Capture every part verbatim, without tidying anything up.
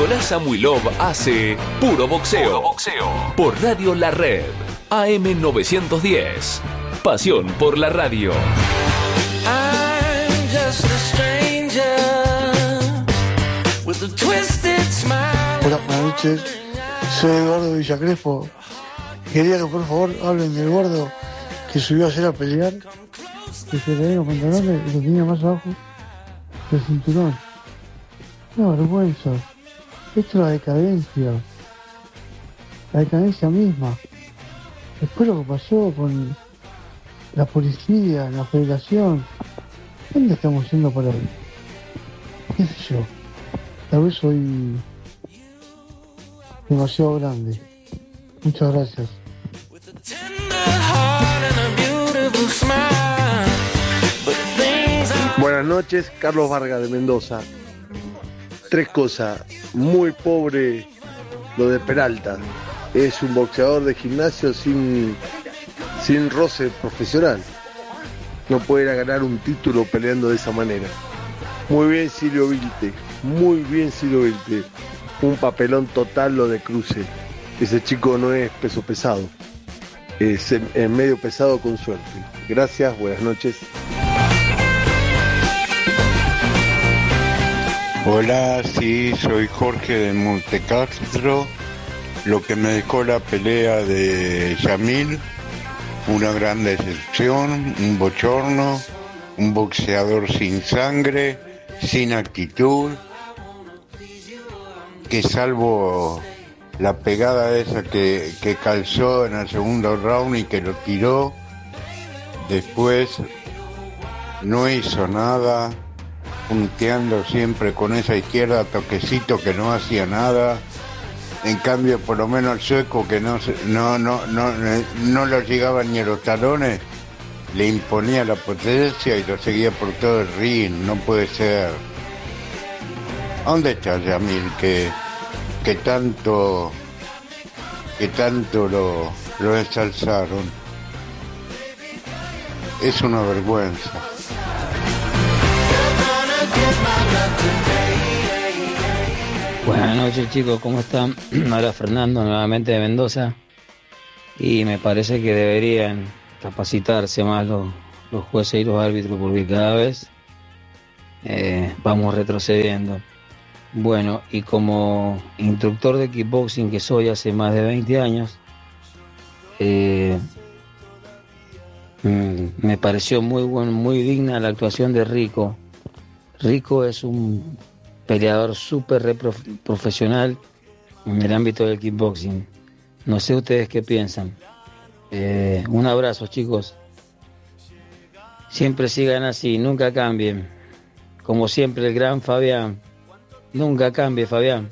Nicolás Samuilov hace Puro Boxeo. Puro Boxeo. Por Radio La Red. A M novecientos diez. Pasión por la radio. I'm just a stranger with a twisted smile. Hola, buenas noches. Soy Eduardo Villacrespo. Quería que por favor hablen del gordo que subió ayer a pelear, que se le dieron los pantalones y lo tenía más abajo del cinturón. Una vergüenza. Esto es la decadencia. La decadencia misma. Después lo que pasó con la policía, la federación. ¿Dónde estamos yendo para hoy? ¿Qué sé yo? Tal vez soy demasiado grande. Muchas gracias. Buenas noches, Carlos Vargas de Mendoza. Tres cosas. Muy pobre lo de Peralta. Es un boxeador de gimnasio sin, sin roce profesional. No puede ir a ganar un título peleando de esa manera. Muy bien Silvio Vilte. Muy bien Silvio Vilte. Un papelón total lo de Cruce. Ese chico no es peso pesado. Es en, en medio pesado con suerte. Gracias, buenas noches. Hola, sí, soy Jorge de Montecastro. Lo que me dejó la pelea de Yamil, una gran decepción, un bochorno, un boxeador sin sangre, sin actitud, que salvo la pegada esa que, que calzó en el segundo round y que lo tiró, después no hizo nada, punteando siempre con esa izquierda, toquecito que no hacía nada. En cambio, por lo menos el sueco, que no no no no no lo llegaba ni a los talones, le imponía la potencia y lo seguía por todo el ring. No puede ser. ¿Dónde está Yamil que que tanto que tanto lo lo ensalzaron? Es una vergüenza. Buenas noches chicos, ¿cómo están? Ahora Fernando nuevamente de Mendoza, y me parece que deberían capacitarse más los, los jueces y los árbitros, porque cada vez eh, vamos retrocediendo. Bueno, y como instructor de kickboxing que soy hace más de veinte años, eh, me pareció muy buen, muy digna la actuación de Rico. Rico es un peleador súper profesional en el ámbito del kickboxing. No sé ustedes qué piensan. Eh, un abrazo, chicos. Siempre sigan así, nunca cambien. Como siempre, el gran Fabián. Nunca cambie, Fabián.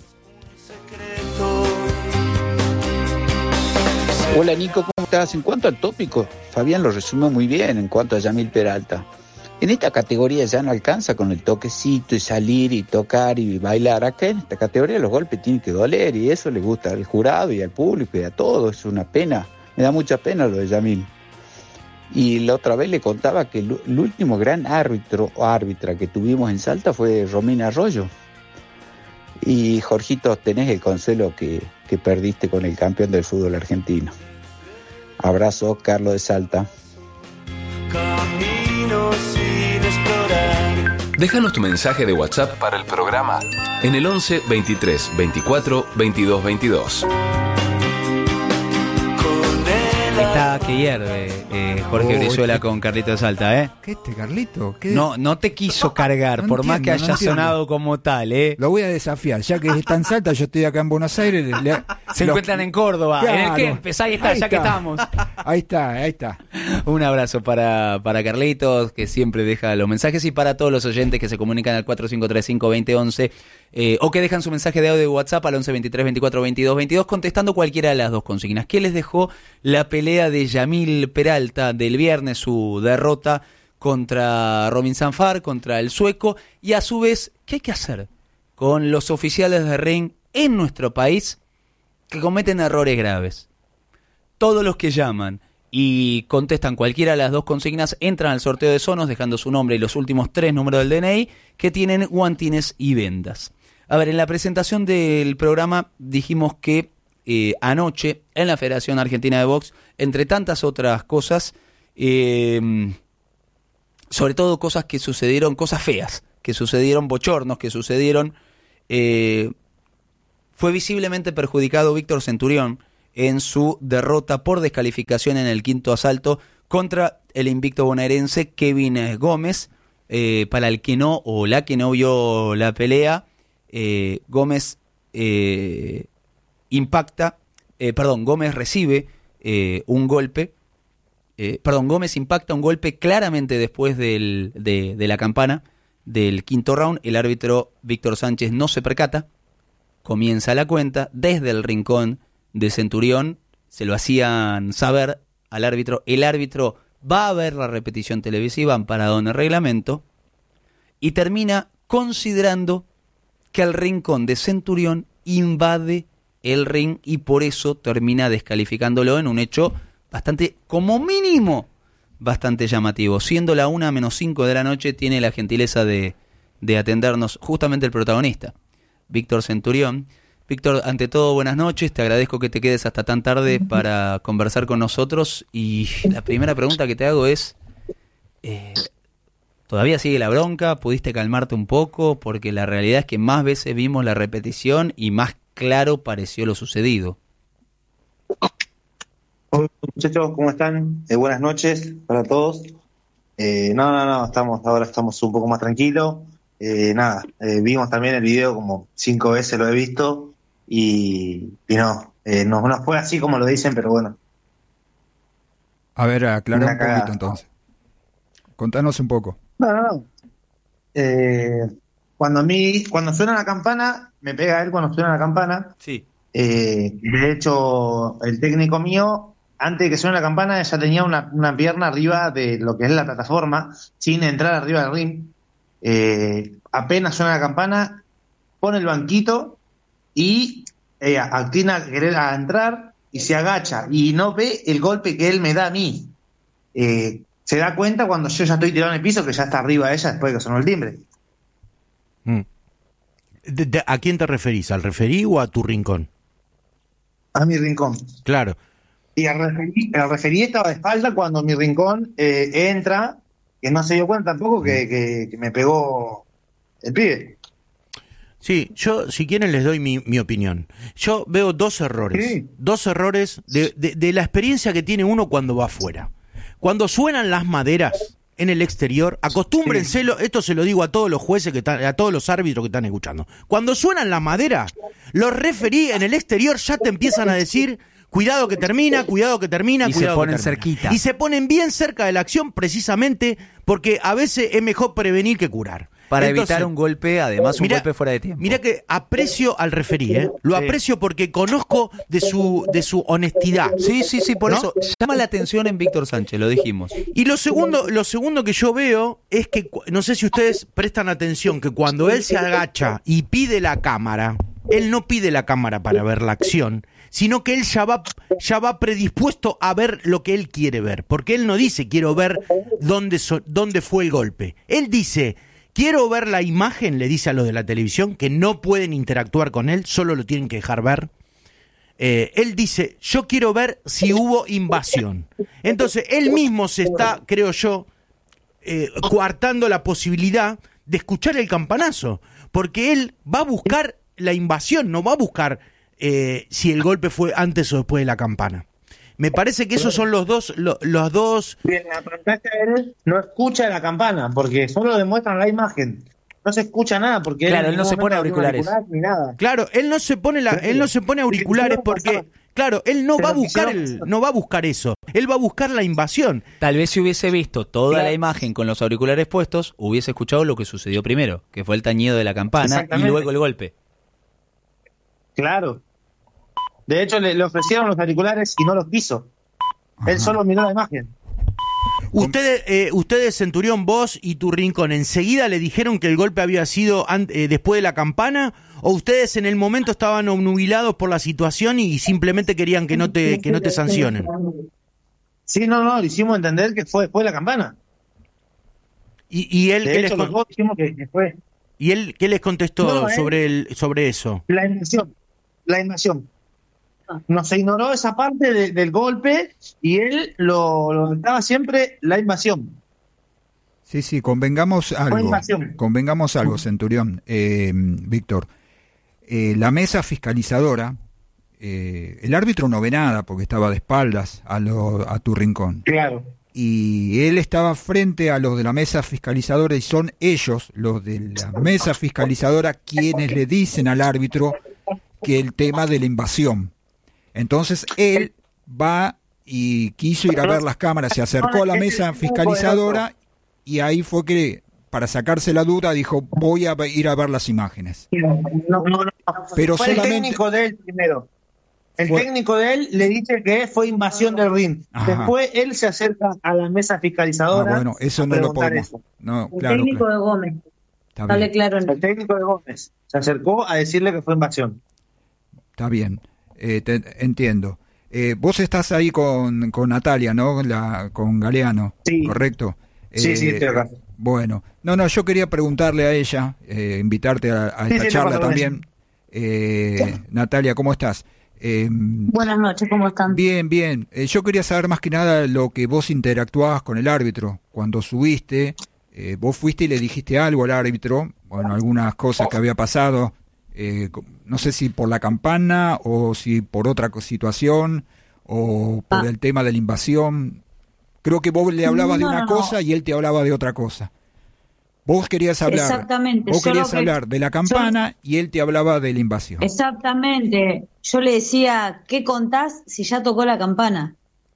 Hola, Nico, ¿cómo estás? En cuanto al tópico, Fabián lo resumió muy bien en cuanto a Yamil Peralta. En esta categoría ya no alcanza con el toquecito y salir y tocar y bailar. Acá en esta categoría los golpes tienen que doler, y eso le gusta al jurado y al público y a todos. Es una pena, me da mucha pena lo de Yamil. Y la otra vez le contaba que el, el último gran árbitro o árbitra que tuvimos en Salta fue Romina Arroyo. Y Jorgito, tenés el consuelo que, que perdiste con el campeón del fútbol argentino. Abrazo, Carlos de Salta. Déjanos tu mensaje de WhatsApp para el programa en el once veintitrés veinticuatro veintidós veintidós. Está que hierve eh, Jorge Oh, Brizuela este- con Carlito de Salta, ¿eh? ¿Qué este, Carlito? ¿Qué? No, no te quiso cargar, No por más que entiendo, haya no entiendo. sonado como tal, ¿eh? Lo voy a desafiar, ya que está en Salta, yo estoy acá en Buenos Aires. le- Se los- encuentran en Córdoba, en el Claro. Kempes, ahí está, Ahí ya que está. estamos. Ahí está, ahí está. Un abrazo para, para Carlitos, que siempre deja los mensajes, y para todos los oyentes que se comunican al cuatro cinco tres cinco dos cero uno uno eh, o que dejan su mensaje de audio de WhatsApp al once veintitrés veinticuatro veintidós veintidós contestando cualquiera de las dos consignas. ¿Qué les dejó la pelea de Yamil Peralta del viernes, su derrota contra Robin Sanfar, contra el sueco? Y a su vez, ¿qué hay que hacer con los oficiales de ring en nuestro país que cometen errores graves? Todos los que llaman y contestan cualquiera de las dos consignas entran al sorteo de Sonos dejando su nombre y los últimos tres números del D N I, que tienen guantines y vendas. A ver, en la presentación del programa dijimos que eh, anoche en la Federación Argentina de Box, entre tantas otras cosas, eh, sobre todo cosas que sucedieron, cosas feas, que sucedieron, bochornos, que sucedieron, eh, fue visiblemente perjudicado Víctor Centurión en su derrota por descalificación en el quinto asalto contra el invicto bonaerense Kevin Gómez. Eh, para el que no o la que no vio la pelea, eh, Gómez eh, impacta, eh, perdón, Gómez recibe eh, un golpe, eh, perdón, Gómez impacta un golpe claramente después del, de, de la campana del quinto round. El árbitro Víctor Sánchez no se percata, comienza la cuenta desde el rincón de Centurión, se lo hacían saber al árbitro, el árbitro va a ver la repetición televisiva amparado en el reglamento y termina considerando que el rincón de Centurión invade el ring y por eso termina descalificándolo en un hecho bastante, como mínimo, bastante llamativo. Siendo la una menos cinco de la noche, tiene la gentileza de, de atendernos justamente el protagonista, Víctor Centurión. Víctor, ante todo, buenas noches, te agradezco que te quedes hasta tan tarde para conversar con nosotros y la primera pregunta que te hago es, eh, ¿todavía sigue la bronca? ¿Pudiste calmarte un poco? Porque la realidad es que más veces vimos la repetición y más claro pareció lo sucedido. Hola muchachos, ¿cómo están? Eh, buenas noches para todos. Eh, no, no, no, estamos ahora estamos un poco más tranquilos. Eh, nada, eh, vimos también el video como cinco veces lo he visto. Y, y no, eh, no, no fue así como lo dicen, pero bueno. A ver, aclara un poquito entonces. Contanos un poco. No, no, no. Eh, cuando a mí, cuando suena la campana, me pega él cuando suena la campana. Sí. Eh, de hecho, el técnico mío, antes de que suene la campana, ya tenía una, una pierna arriba de lo que es la plataforma, sin entrar arriba del ring. Eh, apenas suena la campana, pone el banquito y eh, actina a querer a entrar y se agacha y no ve el golpe que él me da a mí. Eh, se da cuenta cuando yo ya estoy tirado en el piso que ya está arriba de ella después de que sonó el timbre. Mm. De, de, ¿A quién te referís? ¿Al referí o a tu rincón? A mi rincón. Claro. Y el referí, el referí estaba de espalda cuando mi rincón eh, entra, que no se dio cuenta tampoco que, que, que me pegó el pibe. Sí, yo si quieren les doy mi, mi opinión. Yo veo dos errores, sí. dos errores de, de, de la experiencia que tiene uno cuando va afuera. Cuando suenan las maderas en el exterior, acostúmbrenselo, sí. Esto se lo digo a todos los jueces, que están, a todos los árbitros que están escuchando. Cuando suenan las maderas, los referí en el exterior ya te empiezan a decir, cuidado que termina, cuidado que termina, y cuidado se ponen que termina. cerquita. Y se ponen bien cerca de la acción precisamente porque a veces es mejor prevenir que curar. Para Entonces, evitar un golpe, además un mira, golpe fuera de tiempo. Mira que aprecio al referí, ¿eh? Lo sí. aprecio porque conozco de su de su honestidad. Sí, sí, sí, por ¿no? eso llama la atención en Víctor Sánchez, lo dijimos. Y lo segundo, lo segundo que yo veo es que, no sé si ustedes prestan atención, que cuando él se agacha y pide la cámara, él no pide la cámara para ver la acción, sino que él ya va, ya va predispuesto a ver lo que él quiere ver. Porque él no dice, quiero ver dónde, so, dónde fue el golpe. Él dice, quiero ver la imagen, le dice a los de la televisión, que no pueden interactuar con él, solo lo tienen que dejar ver. Eh, él dice, yo quiero ver si hubo invasión. Entonces, él mismo se está, creo yo, eh, coartando la posibilidad de escuchar el campanazo. Porque él va a buscar la invasión, no va a buscar eh, si el golpe fue antes o después de la campana. Me parece que esos son los dos, lo, los dos. Bien, la pantalla él no escucha la campana porque solo demuestran la imagen. No se escucha nada porque claro, él, él no se pone auriculares. Auricular, ni nada. Claro, él no se pone la, él no se pone auriculares porque, claro, él no va a buscar el, no va a buscar eso. Él va a buscar la invasión. Tal vez si hubiese visto toda claro. la imagen con los auriculares puestos, hubiese escuchado lo que sucedió primero, que fue el tañido de la campana y luego el golpe. Claro. De hecho, le, le ofrecieron los auriculares y no los quiso. Ajá. Él solo miró la imagen. Ustedes, eh, ustedes, Centurión, vos y tu rincón, ¿enseguida le dijeron que el golpe había sido eh, después de la campana? ¿O ustedes en el momento estaban obnubilados por la situación y simplemente querían que no te, que no te sancionen? Sí, no, no, le hicimos entender que fue después de la campana. Y, y él... De él hecho, les... los dos dijimos que, que fue... ¿Y él qué les contestó No, él- sobre el sobre eso? La invasión. La invasión. Nos ignoró esa parte de- del golpe y él lo, lo estaba siempre la invasión. Sí, sí, convengamos algo. invasión. Convengamos algo, Centurión, eh, Víctor. Eh, la mesa fiscalizadora, eh, el árbitro no ve nada porque estaba de espaldas a, lo, a tu rincón. Claro. Y él estaba frente a los de la mesa fiscalizadora y son ellos, los de la mesa fiscalizadora, quienes le dicen al árbitro que el tema de la invasión. Entonces él va y quiso ir a ver las cámaras, se acercó a la mesa fiscalizadora y ahí fue que, para sacarse la duda, dijo, voy a ir a ver las imágenes. No, no, no. Pero fue solamente- el técnico de él primero. El Fue- técnico de él le dice que fue invasión del ring. Ajá. Después él se acerca a la mesa Ah, fiscalizadora. bueno, eso a no lo preguntar podemos. eso. No, El claro, técnico claro. de Gómez. Está Sale bien, claro en El técnico de Gómez se acercó a decirle que fue invasión. está bien. Eh, te- entiendo. Eh, vos estás ahí con, con Natalia, ¿no? La, con Galeano, Sí. ¿correcto? Sí, Eh, sí, estoy acá. Bueno, no, no, yo quería preguntarle a ella, eh, invitarte a, a Sí, esta sí, charla no pasa también. Eh, Natalia, ¿cómo estás? Eh, Buenas noches, ¿cómo están? bien, bien. Eh, yo quería saber más que nada lo que vos interactuabas con el árbitro. Cuando subiste, eh, vos fuiste y le dijiste algo al árbitro, bueno, algunas cosas que había pasado, eh, co- no sé si por la campana o si por otra co- situación o por Ah. el tema de la invasión. Creo que vos le hablabas de No, una no, no. cosa y él te hablaba de otra cosa. Vos querías hablar, Exactamente, vos yo querías lo que- hablar de la campana y él te hablaba de la invasión. Exactamente. Yo le decía, ¿qué contás si ya tocó la campana?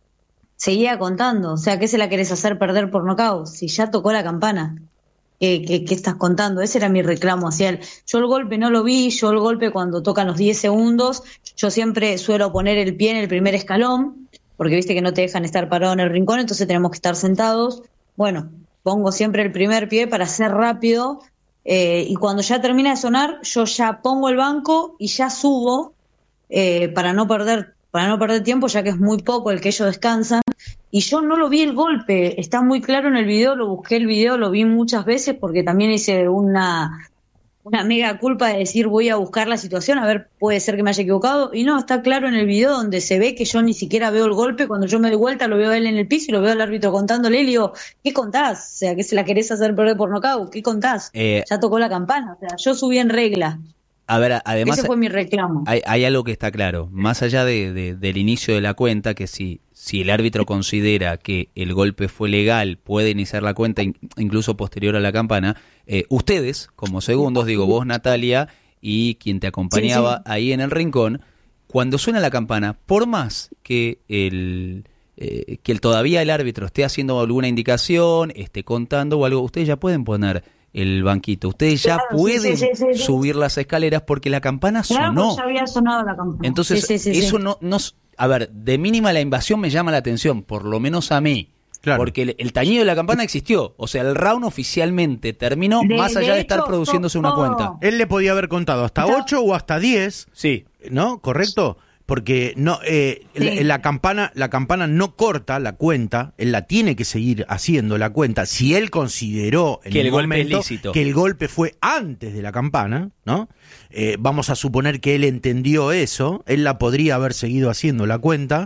Seguía contando. O sea, ¿qué se la querés hacer perder por nocaut? Si ya tocó la campana. ¿Qué, qué, qué estás contando? Ese era mi reclamo hacia él. Yo el golpe no lo vi, yo el golpe cuando tocan los diez segundos, yo siempre suelo poner el pie en el primer escalón, porque viste que no te dejan estar parado en el rincón, entonces tenemos que estar sentados. Bueno, pongo siempre el primer pie para ser rápido, eh, y cuando ya termina de sonar, yo ya pongo el banco y ya subo, eh, para no perder, para no perder tiempo, ya que es muy poco el que ellos descansan. Y yo no lo vi el golpe, está muy claro en el video, lo busqué el video, lo vi muchas veces porque también hice una, una mega culpa de decir voy a buscar la situación, a ver, puede ser que me haya equivocado. Y no, está claro en el video donde se ve que yo ni siquiera veo el golpe, cuando yo me doy vuelta lo veo a él en el piso y lo veo al árbitro contándole y le digo, ¿qué contás? O sea, ¿qué se la querés hacer perder por nocaut? ¿Qué contás? Eh, Ya tocó la campana, o sea, yo subí en regla. A ver, a- además Ese fue mi reclamo. hay, hay algo que está claro, más allá de, de- del inicio de la cuenta, que si, si el árbitro considera que el golpe fue legal, puede iniciar la cuenta in- incluso posterior a la campana, eh, ustedes, como segundos, digo vos Natalia y quien te acompañaba Sí, sí. ahí en el rincón, cuando suena la campana, por más que el... eh, que el, todavía el árbitro esté haciendo alguna indicación, esté contando o algo, ustedes ya pueden poner el banquito, ustedes ya Claro, sí, pueden sí, sí, sí. subir las escaleras porque la campana Claro, sonó. porque ya había sonado la campana. Entonces, Sí, sí, sí, eso sí. no, no... A ver, de mínima la invasión me llama la atención, por lo menos a mí. Claro. Porque el, el tañido de la campana existió. O sea, el round oficialmente terminó De- más allá de de estar hecho, produciéndose una no. cuenta. Él le podía haber contado hasta Ya. ocho o hasta diez, Sí. ¿no? ¿Correcto? Porque no eh, Sí. la, la campana la campana no corta la cuenta, él la tiene que seguir haciendo la cuenta. Si él consideró en Que el un golpe momento es lícito. que el golpe fue antes de la campana, ¿no? Eh, vamos a suponer que él entendió eso, él la podría haber seguido haciendo la cuenta,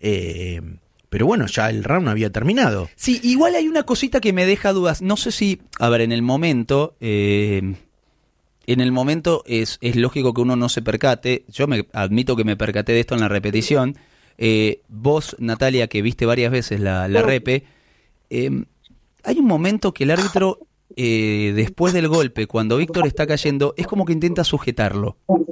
eh, pero bueno, ya el round había terminado. Sí, igual hay una cosita que me deja dudas. No sé si, a ver, en el momento, eh, en el momento es, es lógico que uno no se percate. Yo me admito que me percaté de esto en la repetición. Eh, vos, Natalia, que viste varias veces la, la repe, eh, hay un momento que el árbitro, eh, después del golpe, cuando Víctor está cayendo, es como que intenta sujetarlo.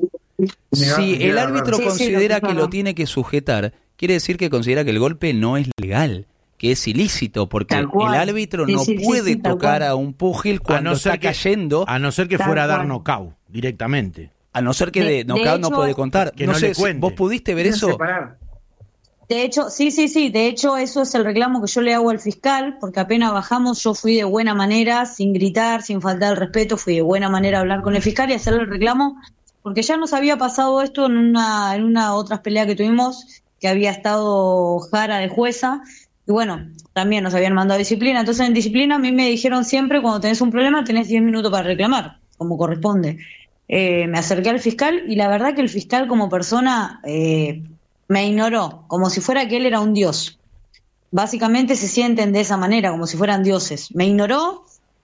Si el árbitro Sí, sí, considera lo que fijaron. lo tiene que sujetar, quiere decir que considera que el golpe no es legal, que es ilícito, porque Tal cual. el árbitro Sí, no sí, sí, puede sí, tal tocar cual. a un púgil cuando a no está ser que, cayendo, a no ser que Tal fuera a dar cual. knockout directamente. a no ser que De- de, de knockout no hecho, puede contar. que no, no sé, le si cuente. ¿vos pudiste ver eso? Separar. De hecho, sí, sí, sí, de hecho eso es el reclamo que yo le hago al fiscal, porque apenas bajamos yo fui de buena manera, sin gritar, sin faltar el respeto, fui de buena manera a hablar con el fiscal y hacerle el reclamo, porque ya nos había pasado esto en una, en una otras peleas que tuvimos, que había estado Jara de jueza, y bueno, también nos habían mandado a disciplina, entonces en disciplina a mí me dijeron siempre, cuando tenés un problema tenés diez minutos para reclamar. como corresponde. Eh, me acerqué al fiscal y la verdad que el fiscal como persona eh, me ignoró, como si fuera que él era un dios. Básicamente se sienten de esa manera, como si fueran dioses. Me ignoró,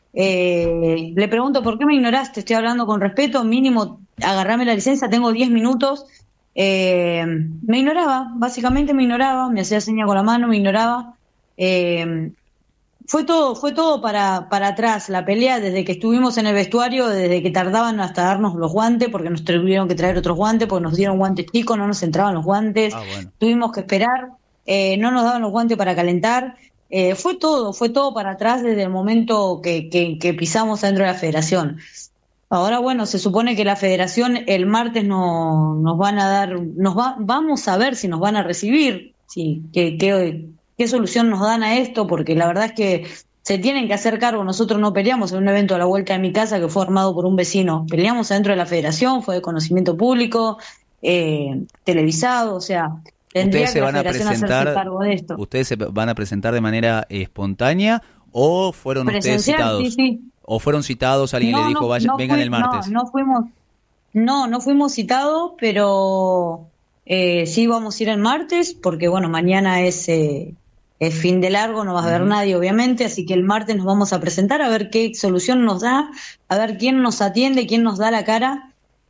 eh, le pregunto, ¿por qué me ignoraste? Estoy hablando con respeto, mínimo agarrame la licencia, tengo diez minutos. Eh, me ignoraba, básicamente me ignoraba, me hacía seña con la mano, me ignoraba. Eh, fue todo, fue todo para, para atrás, la pelea desde que estuvimos en el vestuario, desde que tardaban hasta darnos los guantes, porque nos tuvieron que traer otros guantes, porque nos dieron guantes chicos, no nos entraban los guantes, Ah, bueno. tuvimos que esperar. Eh, no nos daban los guantes para calentar, eh, fue todo, fue todo para atrás desde el momento que, que, que pisamos dentro de la federación. Ahora, bueno, se supone que la federación el martes no, nos van a dar, nos va, vamos a ver si nos van a recibir, sí, qué, qué, qué solución nos dan a esto, porque la verdad es que se tienen que hacer cargo. Nosotros no peleamos en un evento a la vuelta de mi casa que fue armado por un vecino, peleamos dentro de la federación, fue de conocimiento público, eh, televisado, o sea... Tendría Ustedes se que van la a federación hacerse presentar, cargo de esto. ustedes se van a presentar de manera espontánea o fueron ustedes Presencial, citados, sí, sí. o fueron citados, alguien No, le dijo no, vaya, no vengan fui- el martes. No, no fuimos, no, no fuimos citados, pero eh, sí vamos a ir el martes, porque bueno, mañana es, eh, es fin de largo, no va a haber nadie obviamente, así que el martes nos vamos a presentar a ver qué solución nos da, a ver quién nos atiende, quién nos da la cara.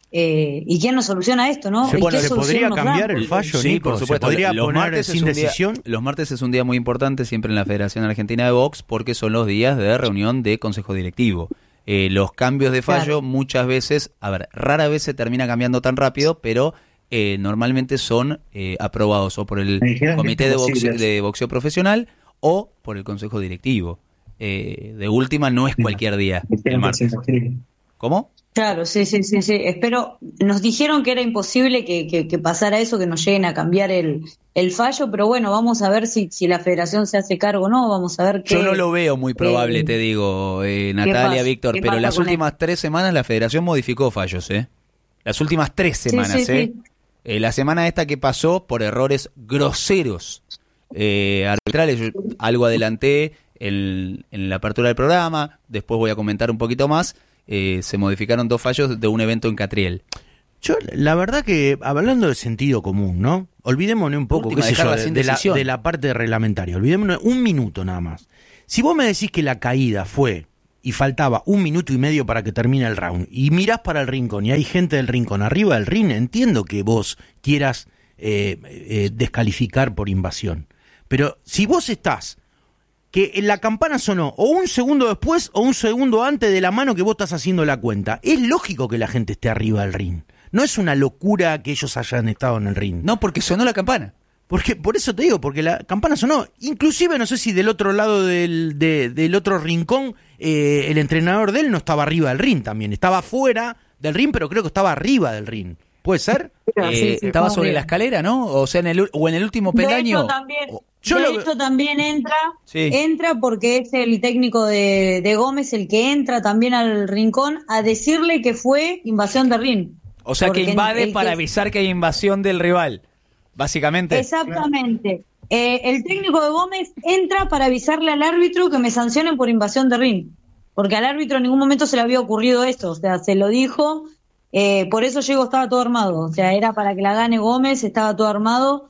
Eh, ¿Y quién nos soluciona esto, no? Se- ¿Y bueno, qué ¿se solución podría nos da? cambiar el fallo, Sí, Nico? por ¿Se supuesto. podría los poner martes sin es un día- decisión? los martes es un día muy importante siempre en la Federación Argentina de Box porque son los días de reunión de consejo directivo. Eh, los cambios de fallo Claro. muchas veces, a ver, rara vez se termina cambiando tan rápido, pero eh, normalmente son eh, aprobados o por el Me dijeron que Comité de es boxeo, posible. de boxeo Profesional o por el consejo directivo. Eh, de última no es cualquier día, el martes. ¿Cómo? Claro, sí, sí, sí, sí. Espero, nos dijeron que era imposible que, que, que pasara eso, que nos lleguen a cambiar el, el fallo, pero bueno, vamos a ver si, si la federación se hace cargo o no, vamos a ver qué... Yo no lo veo muy probable, eh, te digo, eh, Natalia, pasa? Víctor, ¿Qué pero pasa las con últimas tres semanas la federación modificó fallos, ¿eh? Las últimas tres Sí, semanas, sí, ¿eh? sí. Eh, la semana esta que pasó por errores groseros eh, arbitrales, yo algo adelanté en, en la apertura del programa, después voy a comentar un poquito más, eh, se modificaron dos fallos de un evento en Catriel. Yo, la verdad que, hablando de sentido común, ¿no? Olvidémonos un poco, Última, qué sé yo, dejarla de, sin de la, decisión. de la parte reglamentaria. Olvidémonos un minuto nada más. Si vos me decís que la caída fue y faltaba un minuto y medio para que termine el round, y mirás para el rincón y hay gente del rincón arriba del ring, entiendo que vos quieras eh, eh, descalificar por invasión. Pero si vos estás, que la campana sonó o un segundo después o un segundo antes de la mano que vos estás haciendo la cuenta, es lógico que la gente esté arriba del ring. No es una locura que ellos hayan estado en el ring. No, porque sonó la campana. Porque, por eso te digo, porque la campana sonó. Inclusive, no sé si del otro lado del, de, del otro rincón, eh, el entrenador de él no estaba arriba del ring también. Estaba fuera del ring, pero creo que estaba arriba del ring. ¿Puede ser? Eh, estaba sobre la escalera, ¿no? O sea, en el, o en el último De peldaño. hecho, también, Yo de lo- hecho, también entra, Sí. entra porque es el técnico de, de Gómez el que entra también al rincón a decirle que fue invasión de ring. O sea, Porque que invade el que- para avisar que hay invasión del rival, básicamente. Exactamente. Eh, el técnico de Gómez entra para avisarle al árbitro que me sancionen por invasión de ring. Porque al árbitro en ningún momento se le había ocurrido esto. O sea, se lo dijo. Eh, por eso llegó, estaba todo armado. O sea, era para que la gane Gómez, estaba todo armado.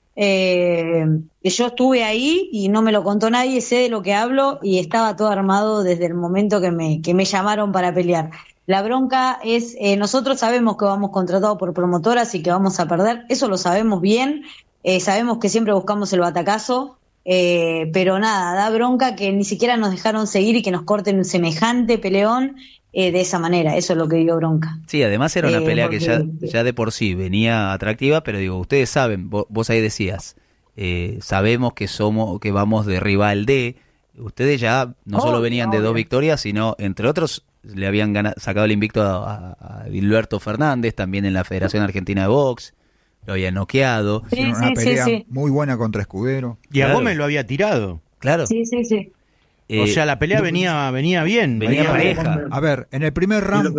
Eh, yo estuve ahí y no me lo contó nadie, sé de lo que hablo y estaba todo armado desde el momento que me, que me llamaron para pelear. La bronca es, eh, nosotros sabemos que vamos contratados por promotoras y que vamos a perder, eso lo sabemos bien, eh, sabemos que siempre buscamos el batacazo, eh, pero nada, da bronca que ni siquiera nos dejaron seguir y que nos corten un semejante peleón eh, de esa manera, eso es lo que dio bronca. Sí, además era una Eh, pelea que ya, porque- ya de por sí venía atractiva, pero digo, ustedes saben, vos, vos ahí decías, eh, sabemos que somos, que vamos de rival de, ustedes ya no solo Obvio, venían de dos obvio. victorias, sino, entre otros, le habían gana- sacado el invicto a, a, a Gilberto Fernández, también en la Federación Argentina de Box, lo habían noqueado. Sí, Hicieron una sí, sí, pelea sí. muy buena contra Escudero. Y a Claro. Gómez lo había tirado. Claro. Sí, sí, sí. O Eh, sea, la pelea venía, venía bien. venía bien. pareja. A ver, en el primer round,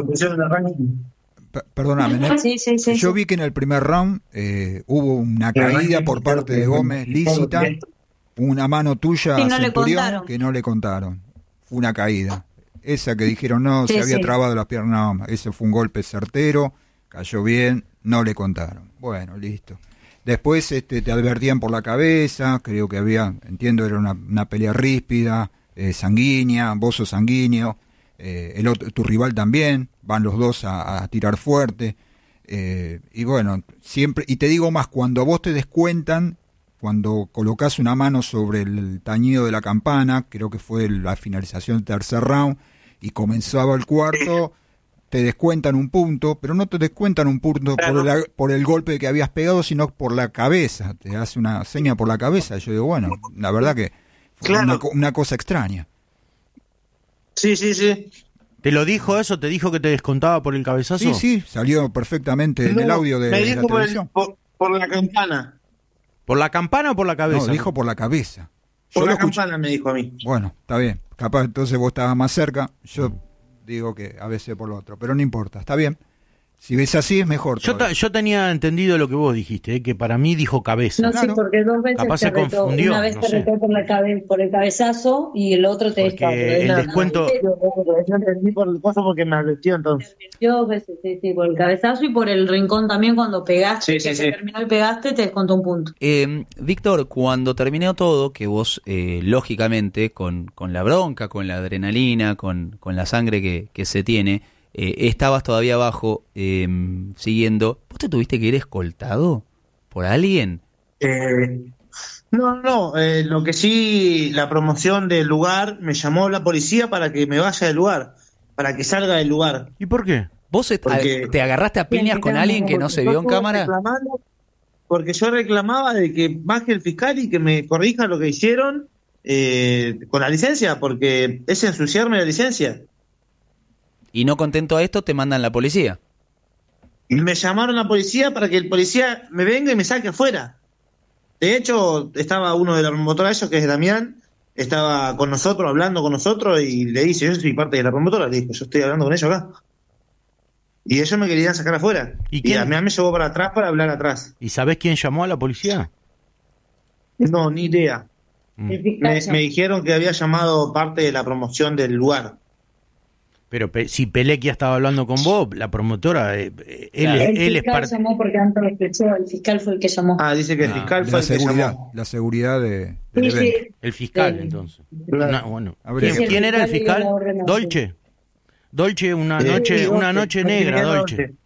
pe- perdóname, en el- Sí, sí, sí, yo sí. vi que en el primer round eh, hubo una caída por parte de Gómez lícita, una mano tuya Sí, a no le Centurión contaron. que no le contaron. Fue una caída. esa que dijeron no, Sí, se había sí. trabado las piernas, no, ese fue un golpe certero, cayó bien, no le contaron. Bueno, listo. Después este, te advertían por la cabeza, creo que había, entiendo, era una, una pelea ríspida, eh, sanguínea, vos sos sanguíneo, eh, el otro, tu rival también, van los dos a, a tirar fuerte, eh, y bueno, siempre, y te digo más, cuando a vos te descuentan, cuando colocás una mano sobre el tañido de la campana, creo que fue la finalización del tercer round, y comenzaba el cuarto, te descuentan un punto, pero no te descuentan un punto por el, por el golpe que habías pegado, sino por la cabeza. Te hace una seña por la cabeza. Yo digo, bueno, la verdad que fue Claro. una, co- una cosa extraña. Sí, sí, sí. ¿Te lo dijo eso? ¿Te dijo que te descontaba por el cabezazo? Sí, sí, salió perfectamente en el No, audio de, me de dijo la por, el- televisión. por- por la campana. ¿Por la campana o por la cabeza? No, dijo por la cabeza. Yo Por lo la escuché- campana me dijo a mí. Bueno, está bien. Capaz entonces vos estabas más cerca. Yo digo que a veces por lo otro, pero no importa, está bien. Si ves así es mejor. Yo, todavía. ta- yo tenía entendido lo que vos dijiste, eh, que para mí dijo cabeza. No, sí, porque dos veces Capaz te se retó. confundió, Una vez no te sé. retó por, la cabe- por el cabezazo y el otro te Porque el descuento- Yo entendí por el coso porque me advirtió entonces. Dos veces, sí, sí, por el cabezazo y por el rincón también cuando pegaste, Sí, sí, que sí. se terminó y pegaste, te descontó un punto. Eh, Víctor, cuando terminó todo, que vos, eh, lógicamente, con, con la bronca, con la adrenalina, con, con la sangre que, que se tiene, eh, estabas todavía abajo eh, siguiendo. ¿Vos te tuviste que ir escoltado por alguien? Eh, no, no, eh, lo que sí, la promoción del lugar me llamó la policía para que me vaya del lugar, para que salga del lugar. ¿Y por qué? ¿Vos est- Porque- a- te agarraste a piñas con alguien que no se vio en Yo cámara? reclamando- Porque yo reclamaba de que baje el fiscal y que me corrija lo que hicieron eh, con la licencia, porque es ensuciarme la licencia. Y no contento a esto, te mandan la policía. Y me llamaron a la policía para que el policía me venga y me saque afuera. De hecho, estaba uno de la promotora de ellos, que es Damián, estaba con nosotros, hablando con nosotros, y le dice, yo soy parte de la promotora, le dijo, yo estoy hablando con ellos acá. Y ellos me querían sacar afuera. ¿Y Y, quién? Damián me llevó para atrás para hablar atrás. ¿Y sabés quién llamó a la policía? No, ni idea. Mm. El fiscal Me, ya- me dijeron que había llamado parte de la promoción del lugar. Pero pe- si Pelequia estaba hablando con vos, la promotora, eh, eh, él, el es- él es fiscal parte... llamó porque antes lo escuchó, el fiscal fue el que llamó. Ah, dice que el Ah, fiscal La fue el que seguridad, llamó. la seguridad de, del Sí, evento. sí. El fiscal, Sí. entonces. Claro. No, bueno. Habría ¿Quién, que- quién era el El fiscal fiscal? le dio la orden a- Dolce. Dolce, una Eh, noche, sí, una Dolce, noche Maximiliano negra, Dolce. Dolce.